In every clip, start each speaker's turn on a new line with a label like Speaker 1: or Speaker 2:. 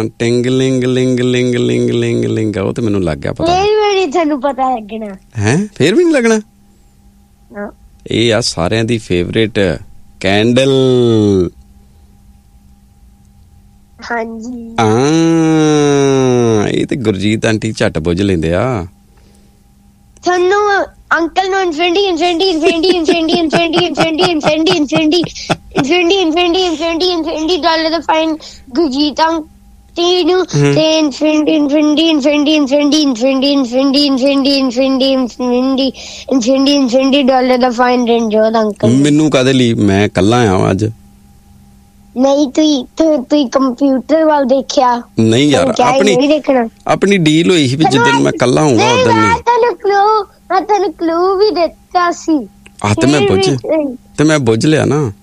Speaker 1: ਟਿੰਗ ਲਿੰਗ ਲਿੰਗ ਲਿੰਗ ਲਿੰਗ ਲਿੰਗ ਲਿੰਗ, ਉਹ ਤੇ ਮੈਨੂੰ ਲੱਗ ਗਿਆ ਪਤਾ।
Speaker 2: ਤੁਹਾਨੂੰ ਪਤਾ ਲੱਗਣਾ
Speaker 1: ਹੈ? ਫੇਰ ਵੀ ਨਹੀਂ ਲੱਗਣਾ। ਇਹ ਆ ਸਾਰਿਆਂ ਦੀ ਫੇਵਰੇਟ ਕੈਂਡਲ।
Speaker 2: ਹਾਂਜੀ
Speaker 1: ਇਹ ਤੇ ਗੁਰਜੀਤ ਆਂਟੀ ਝੱਟ ਬੁੱਝ ਲੈਂਦੇ ਆ।
Speaker 2: ਤੁਹਾਨੂੰ ਅੰਕਲ ਨੂੰ $1 ਦਾ ਫਾਈਨ, ਗੁਰਜੀਤ ਆਂਟੀ ਨੂੰ ਤੇ $1 ਦਾ ਫਾਈਨ ਰਣਜੋਤ ਅੰਕਲ।
Speaker 1: ਮੈਨੂੰ ਕਾਹਦੇ ਲਈ? ਮੈਂ ਕੱਲਾ ਆ ਅੱਜ।
Speaker 2: ਨਹੀਂ ਤੁਸੀਂ ਕੰਪਿਊਟਰ ਵੱਲ ਦੇਖਿਆ?
Speaker 1: ਨਹੀਂ ਯਾਰ, ਆਪਣੀ ਡੀਲ ਹੋਈ ਸੀ ਵੀ ਜਿੱਦਣ ਮੈਂ ਕੱਲਾ ਹੋਊਗਾ ਉਦੋਂ ਨਹੀਂ।
Speaker 2: ਤੁਹਾਨੂੰ ਕਲੂ ਵੀ ਦਿੱਤਾ ਸੀ।
Speaker 1: ਤੇ ਮੈਂ ਬੁੱਝ ਲਿਆ ਨਾ।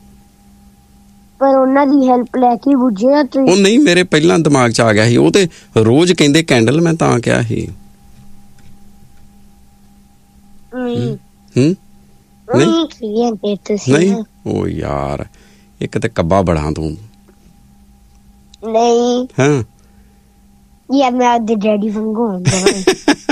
Speaker 2: ਪਰ ਉਹਨਾਂ ਦੀ ਹੈਲਪ ਲੈ ਕੇ ਬੁੱਝਿਆ ਤੁਸੀਂ?
Speaker 1: ਉਹ ਨਹੀਂ, ਮੇਰੇ ਪਹਿਲਾਂ ਦਿਮਾਗ 'ਚ ਆ ਗਿਆ ਸੀ। ਉਹ ਤੇ ਰੋਜ਼ ਕਹਿੰਦੇ ਕੈਂਡਲ, ਮੈਂ ਤਾਂ ਕਿਹਾ ਸੀ। ਨਹੀਂ ਉਹ ਯਾਰ, ਇੱਕ ਤੇ ਕੱਬਾ ਬੜਾ ਤੂੰ।
Speaker 2: ਨਹੀਂ
Speaker 1: ਹਾਂ
Speaker 2: ਯਾਰ, ਮੈਂ ਆਪਦੇ ਡੈਡੀ ਵਾਂਗੂ ਹੁੰਦਾ।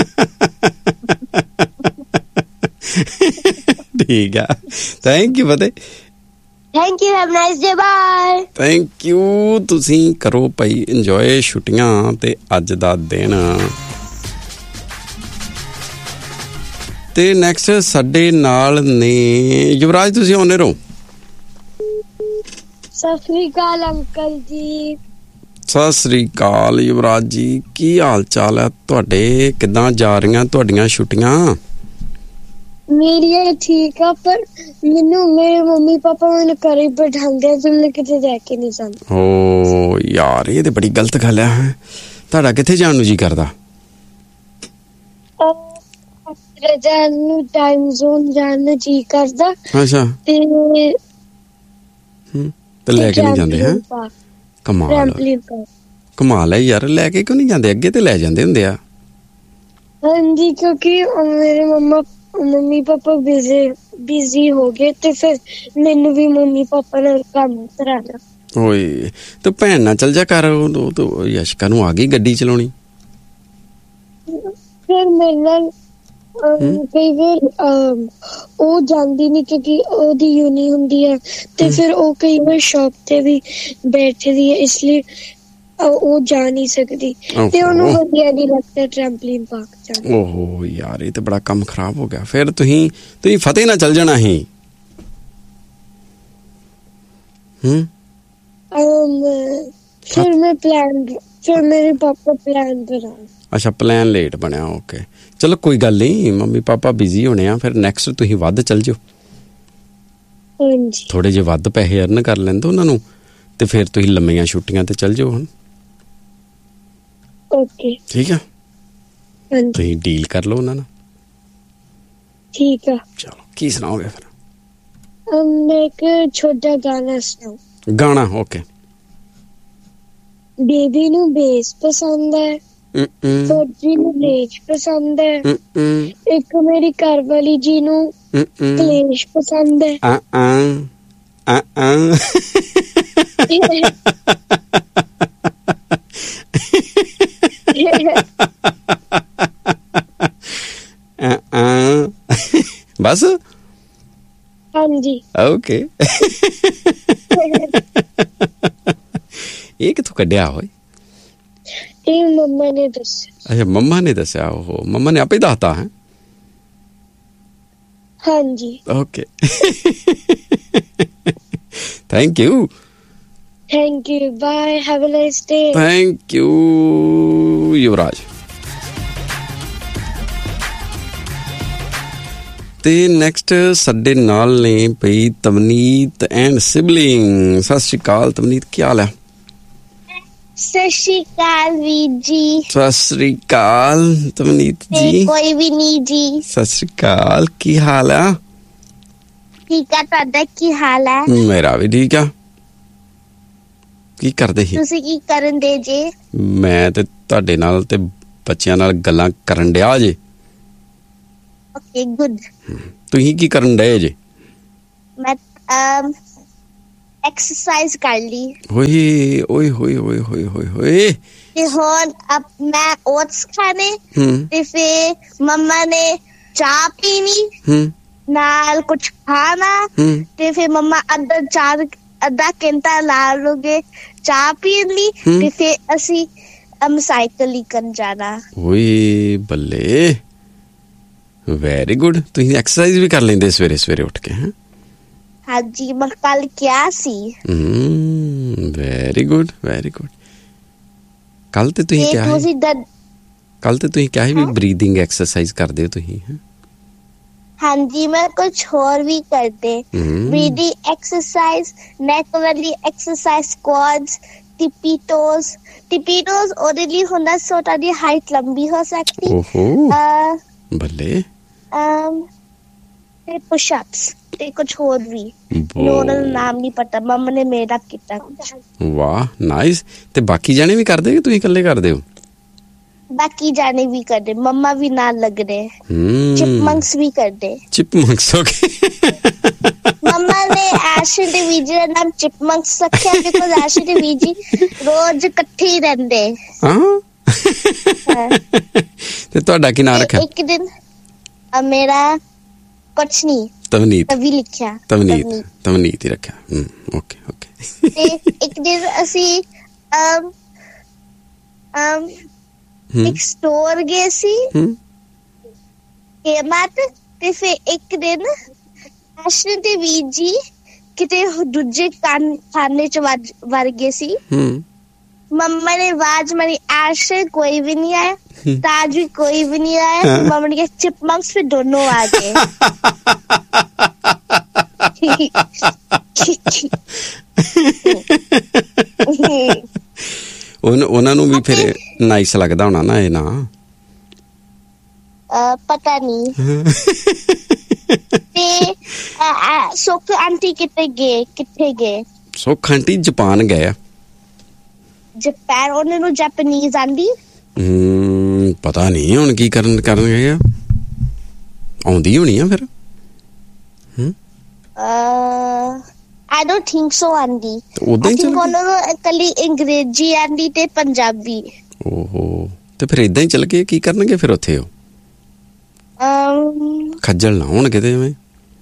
Speaker 1: ਠੀਕ ਆ, thank you Fateh.
Speaker 2: Thank you, have nice day, bye.
Speaker 1: Thank you. ਤੁਸੀਂ ਕਰੋ ਭਾਈ ਇੰਜੋਏ ਛੁੱਟੀਆਂ ਤੇ ਅੱਜ ਦਾ ਦਿਨ। ਤੇ ਨੈਕਸਟ ਸਾਡੇ ਨਾਲ ਨੇ ਯੁਵਰਾਜ, ਤੁਸੀਂ ਆਉਣੇ ਰਹੋ।
Speaker 2: ਸਤਿ ਸ੍ਰੀ ਅਕਾਲ ਅੰਕਲ ਜੀ।
Speaker 1: ਸਤਿ ਸ੍ਰੀ ਅਕਾਲ ਯੁਵਰਾਜ ਜੀ, ਕੀ ਹਾਲ ਚਾਲ ਹੈ ਤੁਹਾਡੇ? ਕਿੱਦਾਂ ਜਾ ਰਹੀਆਂ ਤੁਹਾਡੀਆਂ ਛੁੱਟੀਆਂ?
Speaker 2: ਮੇਰੀਆਂ ਠੀਕ ਆ, ਪਰ ਮੈਨੂੰ ਮੇਰੇ ਮੰਮੀ ਪਾਪਾ ਮੈਨੂੰ ਘਰੇ ਬਿਠਾਉਂਦੇ ਆ, ਮੈਂ ਕਿਤੇ ਜਾ ਕੇ ਨਹੀਂ ਜਾਂਦਾ।
Speaker 1: ਓ ਯਾਰ, ਇਹ ਤੇ ਬੜੀ ਗਲਤ ਗੱਲ ਹੈ। ਤੁਹਾਡਾ ਕਿੱਥੇ ਜਾਣ ਨੂੰ ਜੀ ਕਰਦਾ?
Speaker 2: ਜਾਣ ਨੂੰ ਟਾਈਮ ਜ਼ੋਨ ਜਾਣ ਨੂੰ ਜੀ ਕਰਦਾ। ਅੱਛਾ, ਤੇ
Speaker 1: ਲੈ ਕੇ ਨਹੀਂ ਜਾਂਦੇ? ਹੈ ਕਮਾਲ ਹੈ ਯਾਰ, ਲੈ ਕੇ ਕਿਉਂ ਨਹੀਂ ਜਾਂਦੇ? ਅੱਗੇ ਤੇ ਲੈ ਜਾਂਦੇ ਹੁੰਦੇ ਆ।
Speaker 2: ਹਾਂਜੀ, ਕਿਉਂਕਿ ਮੇਰੇ ਮੰਮੀ ਪਾਪਾ ਬਿਜ਼ੀ ਹੋ ਗਏ ਤੇ ਫਿਰ ਮੈਨੂੰ ਵੀ ਮੰਮੀ ਪਾਪਾ ਨਾਲ ਕੰਮ ਕਰਾਣਾ।
Speaker 1: ਓਏ, ਤੂੰ ਭੈਣ ਨਾਲ ਚੱਲ ਜਾ ਕਰ। ਉਹ ਤੂੰ ਯਸ਼ਕਾ ਨੂੰ ਆ ਗਈ ਗੱਡੀ ਚਲਾਉਣੀ।
Speaker 2: ਫਿਰ ਮੇਰੇ ਨਾਲ ਕਈ ਵਾਰ ਉਹ ਜਾਂਦੀ ਨਹੀਂ, ਕਿਉਂਕਿ ਉਹਦੀ ਯੂਨੀ ਹੁੰਦੀ ਹੈ ਤੇ ਫਿਰ ਉਹ ਕਈ ਵਾਰ ਸ਼ੌਪ ਤੇ ਵੀ ਬੈਠਦੀ ਹੈ, ਇਸ ਲਈ ਉਹ ਜਾ ਨਹੀਂ ਸਕਦੀ ਤੇ ਉਹਨੂੰ ਵਧੀਆ ਨਹੀਂ ਲੱਗਦਾ ਟ੍ਰੈਂਪਲਿਨ ਪਾਰਕ ਜਾਣਾ।
Speaker 1: ਓਹੋ ਯਾਰ, ਇਹ ਤੇ ਬੜਾ ਕੰਮ ਖਰਾਬ ਹੋ ਗਿਆ। ਫਿਰ ਤੁਸੀਂ ਫਤਿਹ ਨਾਲ ਚੱਲ ਜਾਣਾ ਸੀ।
Speaker 2: ਫਿਰ ਮੇਰੇ ਪਾਪਾ ਪਲਾਨ ਬਣਾ।
Speaker 1: ਅੱਛਾ, ਪਲਾਨ ਲੇਟ ਬਣਿਆ। ਓਕੇ, ਚਲੋ ਕੋਈ ਗੱਲ ਨਹੀਂ, ਮੰਮੀ ਪਾਪਾ ਬਿਜ਼ੀ ਹੋਣੇ ਆ। ਫਿਰ ਨੈਕਸਟ ਤੁਸੀਂ ਵੱਧ ਚੱਲ ਜਾਓ।
Speaker 2: ਹਾਂਜੀ, ਥੋੜੇ
Speaker 1: ਜਿਹੇ ਵੱਧ ਪੈਸੇ ਅਰਨ ਕਰ ਲੈਂਦੇ ਉਹਨਾਂ ਨੂੰ, ਤੇ ਫਿਰ ਤੁਸੀਂ ਲੰਮੀਆਂ ਛੁੱਟੀਆਂ ਤੇ ਚੱਲ ਜਾਓ ਹੁਣ।
Speaker 2: ਓਕੇ,
Speaker 1: ਠੀਕ ਆ। ਤੁਸੀਂ ਡੀਲ ਕਰ ਲਓ ਉਹਨਾਂ ਨਾਲ।
Speaker 2: ਠੀਕ ਆ।
Speaker 1: ਚਲੋ, ਕੀ ਸੁਣਾਓਗੇ ਫਿਰ?
Speaker 2: ਮੈਂ ਇੱਕ ਛੋਟਾ ਗਾਣਾ ਸੁਣਾਉ।
Speaker 1: ਗਾਣਾ? ਓਕੇ।
Speaker 2: ਬੇਬੀ ਨੂੰ ਬੇਸ ਪਸੰਦ ਹੈ, ਫੌਜੀ ਨੂੰ ਰੇਜ ਪਸੰਦ ਹੈ, ਇੱਕ ਮੇਰੀ ਘਰ ਵਾਲੀ ਜੀ ਨੂੰ ਕਲੇਸ਼ ਪਸੰਦ ਹੈ।
Speaker 1: ਬਸ?
Speaker 2: ਹਾਂਜੀ।
Speaker 1: ਓਕੇ। ਇਹ ਕਿੱਥੋਂ ਕੱਢਿਆ ਹੋਏ?
Speaker 2: ਇਹ ਮੰਮਾ ਨੇ ਦੱਸਿਆ।
Speaker 1: ਅੱਛਾ, ਮੰਮਾ ਨੇ ਦੱਸਿਆ। ਉਹ ਮੰਮਾ ਨੇ ਆਪੇ ਦੱਸਤਾ ਹੈ?
Speaker 2: ਹਾਂਜੀ।
Speaker 1: Okay, thank you.
Speaker 2: Thank you, bye, have a nice day.
Speaker 1: Thank you ਯੁਵਰਾਜ। ਤੇ ਨੈਕਸਟ ਸਾਡੇ ਨਾਲ ਨੇ ਪਈ ਤਵਨੀਤ ਐਂਡ ਸਿਬਲਿੰਗ। ਸਤਿ ਸ਼੍ਰੀ ਅਕਾਲ ਤਵਨੀਤ, ਕੀ ਹਾਲ ਹੈ?
Speaker 2: ਸਤਿ ਸ਼੍ਰੀ ਅਕਾਲ ਵੀਰ ਜੀ।
Speaker 1: ਸਤਿ ਸ਼੍ਰੀ ਅਕਾਲ ਤਵਨੀਤ ਜੀ।
Speaker 2: ਕੋਈ ਵੀ ਨਹੀਂ ਜੀ।
Speaker 1: ਸਤਿ ਸ਼੍ਰੀ ਅਕਾਲ, ਕੀ ਹਾਲ ਆ?
Speaker 2: ਠੀਕ ਆ, ਤੁਹਾਡਾ ਕੀ ਹਾਲ ਹੈ?
Speaker 1: ਮੇਰਾ ਵੀ ਠੀਕ ਆ। ਕੀ ਕਰਦੇ ਸੀ?
Speaker 2: ਤੁਸੀਂ ਕੀ ਕਰਨ ਦੇ ਜੇ?
Speaker 1: ਮੈਂ ਤੇ ਤੁਹਾਡੇ ਨਾਲ ਤੇ ਬੱਚਿਆਂ ਨਾਲ ਗੱਲਾਂ ਕਰਨ ਡਿਆ ਜੇ।
Speaker 2: Okay, good.
Speaker 1: ਤੁਸੀਂ ਕੀ ਕਰਨ ਡਏ ਜੇ?
Speaker 2: ਮੈਂ ਐਕਸਰਸਾਈਜ਼ ਕਰ ਲਈ
Speaker 1: ਓਏ ਓਏ ਹੋਏ ਹੋਏ ਹੋਏ ਹੋਏ ਹੋਏ
Speaker 2: ਤੇ ਹੁਣ ਅਬ ਮੈਂ ਓਟਸ ਖਾਣੇ ਤੇ ਫਿਰ ਮੰਮਾ ਨੇ ਚਾਹ ਪੀਣੀ ਨਾਲ ਕੁਛ ਖਾਣਾ ਤੇ ਫਿਰ ਮੰਮਾ ਅੱਧਾ ਘੰਟਾ ਲਾ ਲੋਗੇ ਚਾਹ ਪੀਣ ਲਈ ਤੇ ਫਿਰ ਅਸੀਂ ਸਾਈਕਲ ਕਰਨ ਜਾਣਾ
Speaker 1: ਓਏ ਬੱਲੇ ਵੈਰੀ ਗੁੱਡ ਤੁਸੀਂ ਐਕਸਰਸਾਈਜ਼ ਵੀ ਕਰ ਲੈਂਦੇ ਸਵੇਰੇ ਸਵੇਰੇ ਉੱਠ ਕੇ
Speaker 2: ਹਾਂਜੀ ਮੈਂ ਕੱਲ ਕਿਹਾ ਸੀ
Speaker 1: ਵੈਰੀ ਗੁੱਡ ਕੱਲ ਤੇ ਤੁਸੀਂ ਕਿਹਾ ਸੀ ਵੀ ਬਰੀਥਿੰਗ ਐਕਸਰਸਾਈਜ਼ ਕਰਦੇ ਹੋ ਤੁਸੀਂ
Speaker 2: ਹਾਂਜੀ ਮੈਂ ਕੁਝ ਹੋਰ ਵੀ ਕਰਦੇ ਬਰੀਥਿੰਗ ਐਕਸਰਸਾਈਜ਼ ਨੈਕ ਵਾਲੀ ਐਕਸਰਸਾਈਜ਼ ਸਕੁਐਟਸ ਟਿਪੀਟੋਸ ਉਹਦੇ ਲਈ ਹੁੰਦਾ ਸੋ ਤੁਹਾਡੀ ਹਾਈਟ ਲੰਬੀ ਹੋ ਸਕਦੀ
Speaker 1: ਬੱਲੇ
Speaker 2: ਤੇ ਪੁਸ਼-ਅਪਸ ਤੇ ਕੁਝ ਹੋਰ ਵੀ ਉਹਦਾ ਨਾਮ ਨਹੀਂ ਪਤਾ ਮੰਮਾ ਨੇ ਮੇਰਾ ਕੀਤਾ
Speaker 1: ਵਾਹ ਨਾਈਸ ਤੇ ਬਾਕੀ ਜਾਣੇ ਵੀ ਕਰਦੇ ਕਿ ਤੁਸੀਂ ਇਕੱਲੇ ਕਰਦੇ ਹੋ
Speaker 2: ਬਾਕੀ ਜਾਣੇ ਵੀ ਕਰਦੇ ਮੰਮਾ ਵੀ ਨਾਲ ਲੱਗਦੇ ਚਿਪਮੰਕਸ ਵੀ ਕਰਦੇ
Speaker 1: ਚਿਪਮੰਕਸ ਓਕੇ
Speaker 2: ਮੰਮਾ ਨੇ ਐਸ਼ੀ ਤੇ ਵੀਜੀ ਦਾ ਨਾਮ ਚਿਪਮੰਕਸ ਰੱਖਿਆ ਬਿਕੋਜ਼ ਐਸ਼ੀ ਤੇ ਵੀਜੀ ਰੋਜ਼ ਇਕੱਠੇ ਹੀ ਰਹਿੰਦੇ
Speaker 1: ਤੇ ਤੁਹਾਡਾ ਕੀ ਨਾਮ ਰੱਖਿਆ
Speaker 2: ਇੱਕ ਦਿਨ ਮੇਰਾ ਕੁਛ ਨਹੀਂ
Speaker 1: ਤਵਨੀਤ
Speaker 2: ਵੀ ਲਿਖਿਆ
Speaker 1: ਤਵਨੀਤ ਹੀ ਰੱਖਿਆ ਓਕੇ
Speaker 2: ਤੇ ਇੱਕ ਦਿਨ ਅਸੀਂ ਇੱਕ ਸਟੋਰ ਗਏ ਸੀ ਕੇਮਾਤ ਤੇ ਫਿਰ ਇੱਕ ਦਿਨ ਐਸ਼ੀ ਤੇ ਵੀਜੀ ਕਿਤੇ ਦੂਜੇ ਖਾਨੇ ਚ ਵੜ ਗਏ ਸੀ ਮੰਮਾ ਨੇ ਆਵਾਜ਼ ਮਾਰੀ ਐਸ਼ੇ ਕੋਈ ਵੀ ਨਹੀਂ ਆਇਆ ताज भी कोई भी नहीं आया मम्मा ने कहा चिपमंक्स पे दोनों आ गए
Speaker 1: ਉਹਨਾਂ ਨੂੰ ਵੀ ਫਿਰ ਨਾਈਸ ਲੱਗਦਾ ਹੋਣਾ ਨਾ ਇਹ ਨਾ
Speaker 2: ਪਤਾ ਨਹੀਂ ਤੇ ਸੁੱਖ ਆਂਟੀ ਕਿੱਥੇ ਗਏ
Speaker 1: ਸੁੱਖ ਆਂਟੀ ਜਾਪਾਨ ਗਏ ਆ
Speaker 2: ਜਾਪਾਨ ਉਹਨਾਂ ਨੂੰ ਜਾਪਾਨੀਜ਼ ਆਂਦੀ
Speaker 1: ਪਤਾ ਨਹੀਂ ਹੁਣ ਕੀ ਕਰਨ ਗਏ ਆ ਆਉਂਦੀ ਹੋਣੀ ਆ ਫਿਰ
Speaker 2: I don't think so ਆਂਦੀ I think ਉਹਨਾਂ ਨੂੰ ਕੱਲੀ ਅੰਗਰੇਜ਼ੀ ਆਂਦੀ ਤੇ ਪੰਜਾਬੀ
Speaker 1: ਓਹੋ ਤੇ ਫਿਰ ਇਦਾਂ ਹੀ ਚੱਲ ਕੇ ਕੀ ਕਰਨਗੇ ਫਿਰ ਉੱਥੇ ਉਹ ਖੱਜਲ ਨਾ ਹੋਣ ਕਿਤੇ ਐਵੇਂ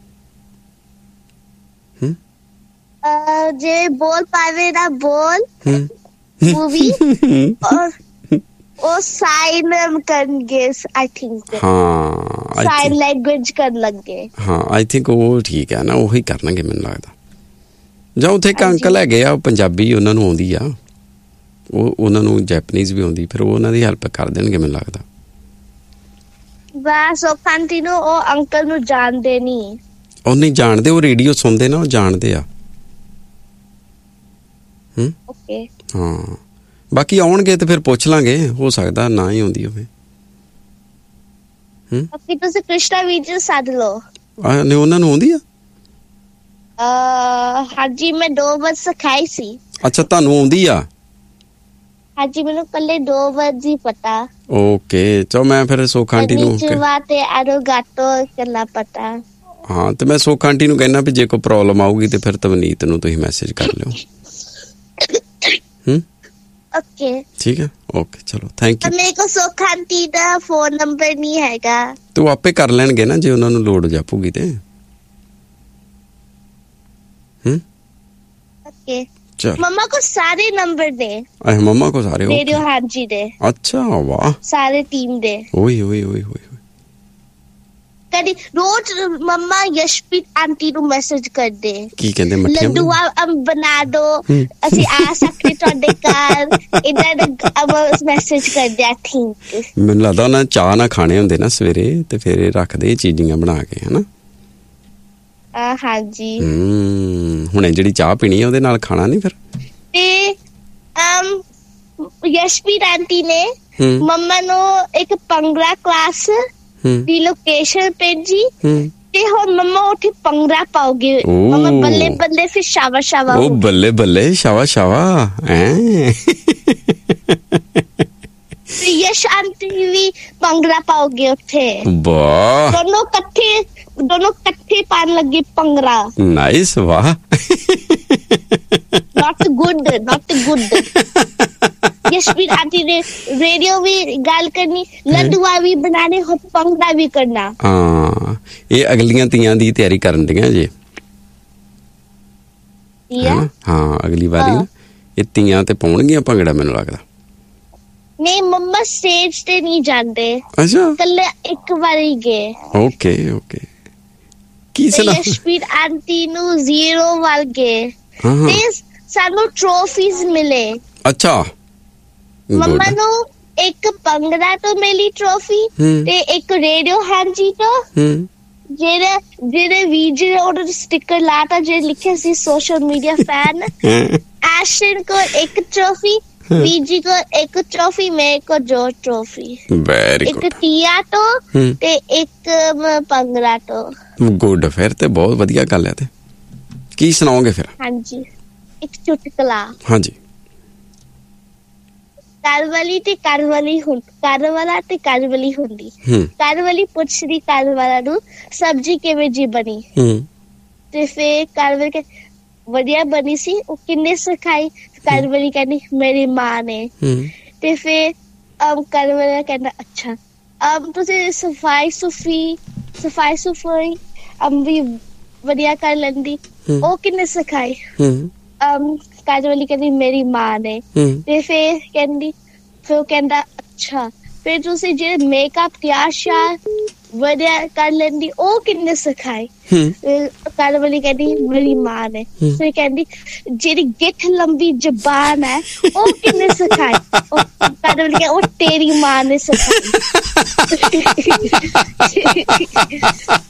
Speaker 2: ਜੇ ਬੋਲ ਪਾਵੇ ਨਾ ਬੋਲ मूवी और वो sign करनगे I think sign language ਕਰਨ ਲੱਗੇ
Speaker 1: ਆਈ ਥਿੰਕ ਉਹ ਠੀਕ ਹੈ ਨਾ ਉਹੀ ਕਰਨਗੇ ਮੈਨੂੰ ਲੱਗਦਾ ਜਾਂ ਉੱਥੇ ਇੱਕ ਅੰਕਲ ਹੈਗੇ ਆ ਪੰਜਾਬੀ ਉਹਨਾਂ ਨੂੰ ਆਉਂਦੀ ਆ ਉਹਨਾਂ ਨੂੰ ਜੈਪਨੀਜ਼ ਵੀ ਆਉਂਦੀ ਫਿਰ ਉਹ ਉਹਨਾਂ ਦੀ ਹੈਲਪ ਕਰ ਦੇਣਗੇ ਮੈਨੂੰ ਲੱਗਦਾ
Speaker 2: ਬਸ ਉਹ ਕੰਟੀਨਿਊ ਉਹ ਅੰਕਲ ਨੂੰ ਜਾਣਦੇ ਨਹੀਂ
Speaker 1: ਉਹ ਨਹੀਂ ਜਾਣਦੇ ਉਹ ਰੇਡੀਓ ਸੁਣਦੇ ਨਾ ਉਹ ਜਾਣਦੇ ਆ
Speaker 2: ਓਕੇ
Speaker 1: ਹਾਂ ਬਾਕੀ ਆਉਣਗੇ ਤੇ ਫਿਰ ਪੁੱਛ ਲਾਂਗੇ ਹੋ ਸਕਦਾ ਨਾ ਹੀ ਆਉਂਦੀ ਹੋਵੇ
Speaker 2: ਬਾਕੀ ਤੁਸੀਂ ਕ੍ਰਿਸ਼ਨਾ ਵੀਡੀਓ ਸਾਧ ਲਓ
Speaker 1: ਨੇ ਉਹਨਾਂ ਨੂੰ ਆਉਂਦੀ ਆ
Speaker 2: ਹਾਂਜੀ ਮੈਂ 2 ਵਾਰ ਸਿਖਾਈ ਸੀ
Speaker 1: ਅੱਛਾ ਤੁਹਾਨੂੰ ਆਉਂਦੀ ਆ
Speaker 2: ਹਾਂਜੀ ਮੈਨੂੰ ਕੱਲੇ 2 ਵਾਰ ਹੀ ਪਤਾ
Speaker 1: ਓਕੇ ਚਲੋ ਮੈਂ ਫਿਰ ਸੋਖ ਆਂਟੀ ਨੂੰ
Speaker 2: ਤੇ ਅਰੋਗਾਟੋ ਕਰਨਾ ਪਤਾ
Speaker 1: ਹਾਂ ਤੇ ਮੈਂ ਸੋਖ ਆਂਟੀ ਨੂੰ ਕਹਿਣਾ ਵੀ ਜੇ ਕੋਈ ਪ੍ਰੋਬਲਮ ਆਊਗੀ ਤੇ ਫਿਰ ਤਵਨੀਤ ਨੂੰ ਤੁਸੀਂ ਮੈਸੇਜ ਕਰ ਲਿਓ
Speaker 2: ओके
Speaker 1: ठीक है ओके चलो थैंक यू
Speaker 2: मेरे को सुख आंटी ਦਾ ਫੋਨ ਨੰਬਰ ਨਹੀਂ ਹੈਗਾ
Speaker 1: ਤੂੰ ਆਪੇ ਕਰ ਲੈਣਗੇ ਨਾ ਜੇ ਉਹਨਾਂ ਨੂੰ ਲੋੜ ਜਾਪੂਗੀ ਤੇ
Speaker 2: ਓਕੇ ਚਲ ਮਮਾ ਕੋ ਸਾਰੇ ਨੰਬਰ ਦੇ
Speaker 1: ਮਮਾ ਕੋ ਸਾਰੇ
Speaker 2: ਰੇਡੀਓ ਹਾਂਜੀ ਦੇ
Speaker 1: ਅੱਛਾ ਵਾਹ
Speaker 2: ਸਾਰੇ ਟੀਮ ਦੇ
Speaker 1: ਓਏ
Speaker 2: ਕਦੀ ਰੋਜ਼ ਮਮਾ ਯਸ਼ਪ੍ਰੀਤ ਆਂਟੀ ਨੂੰ ਮੈਸੇਜ ਕਰਦੇ
Speaker 1: ਕੀ ਕਹਿੰਦੇ ਮੱਠੀਆਂ
Speaker 2: ਲੱਡੂਆ ਬਣਾ ਦੋ ਅਸੀਂ ਆ ਸਕਦੇ ਤੁਹਾਡੇ ਘਰ ਇਦਾਂ ਮੈਸੇਜ ਕਰਦੇ ਆ ਥਿੰਕ
Speaker 1: ਮੈਨੂੰ ਲੱਗਦਾ ਉਹਨਾਂ ਚਾਹ ਨਾ ਖਾਣੇ ਹੁੰਦੇ ਨਾ ਸਵੇਰੇ ਤੇ ਫਿਰ ਰੱਖਦੇ ਚੀਜ਼ੀਆਂ ਬਣਾ ਕੇ ਹਨਾ
Speaker 2: ਹਾਂਜੀ
Speaker 1: ਹੁਣੇ ਜਿਹੜੀ ਚਾਹ ਪੀਣੀ ਆ ਉਹਦੇ ਨਾਲ ਖਾਣਾ ਨਹੀਂ ਫਿਰ ਤੇ
Speaker 2: ਯਸ਼ਪ੍ਰੀਤ ਆਂਟੀ ਨੇ ਮੰਮਾ ਨੂੰ ਇੱਕ ਭੰਗੜਾ ਕਲਾਸ ਦੀ ਲੋਕੇਸ਼ਨ ਭੇਜੀ ਤੇ ਹੁਣ ਮੰਮਾ ਉੱਥੇ ਭੰਗੜਾ ਪਾਉਗੇ ਮੰਮਾ ਬੱਲੇ ਬੱਲੇ ਫਿਰ ਸ਼ਾਵਾ
Speaker 1: ਉਹ ਬੱਲੇ ਸ਼ਾਵਾ
Speaker 2: ਤੇ ਯਸ਼ ਆਂਟੀ ਵੀ ਭੰਗੜਾ ਪਾਉਗੇ ਉੱਥੇ
Speaker 1: ਵਾਹ
Speaker 2: ਦੋਨੋਂ ਇਕੱਠੇ ਪਾਣ ਲੱਗੇ ਭੰਗੜਾ
Speaker 1: ਨਾਈਸ ਵਾਹ
Speaker 2: not good. यशवीर आंटी ने रेडियो भी गाल करनी, लड्डूआ भी बनाने, पंगड़ा भी करना।
Speaker 1: हाँ, ये अगलियां तियां दी तैयारी करन दियां जे। हाँ, अगली वारी ना ये तियां ते पाउणगियां भंगड़ा, मैनूं लगदा।
Speaker 2: नहीं मम्मा स्टेज ते नहीं जाते।
Speaker 1: अच्छा,
Speaker 2: कल एक बारी गए।
Speaker 1: ओके की सुना?
Speaker 2: यशवीर आंटी नू 0 वाल गए ते सानू ट्रॉफीज मिले। अच्छा, मम्मा नू एक पंगड़ा तो मिली ट्रॉफी ते एक रेडियो हांजी तो जेरे वीडियो और स्टिकर लाता जे लिखे सी सोशल मीडिया फैन। एशन को एक ट्रॉफी, बीजी को एक ट्रॉफी, मेरे को 2 ट्रॉफी। Very good. एक टिया तो ते एक पंगड़ा तो।
Speaker 1: गुड, फिर ते बहुत वधिया गल है। ते की सुनाओगे फिर? हाँ
Speaker 2: जी, एक चुटकुला।
Speaker 1: हाँ जी।
Speaker 2: कारवाली ते कारवाली कारवाला ते कारवाली हुंदी। कारवाली पुछदी कारवाला नू सब्जी किवें जी बनी। ते फिर कारवाली के वधिया बनी सी, ओ किन्ने सिखाई? कारवाली कहनी मेरी मां ने। ते फिर कारवाला कहना अच्छा तुसी सफाई सुफाई भी वधिया कर लेंदी, ओ किन्ने सिखाई? कारवाली कहनी मेरी मां ने। ते फिर कहंदा अच्छा फिर तुसी जे मेकअप त्यार शार वधिया कर लेंदी, ओ किन्ने सिखाई? कारवाली कहनी मेरी मां ने। फिर कहंदी जेरी गिठ लंबी जबान है ओ किन्ने सिखाई? कारवाली कहनी ओ तेरी मां ने सिखाई।